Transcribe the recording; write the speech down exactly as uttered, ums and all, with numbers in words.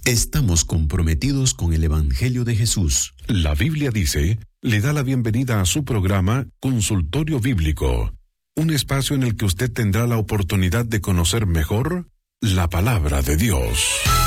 Estamos comprometidos con el Evangelio de Jesús. La Biblia dice, le da la bienvenida a su programa Consultorio Bíblico, un espacio en el que usted tendrá la oportunidad de conocer mejor la palabra de Dios.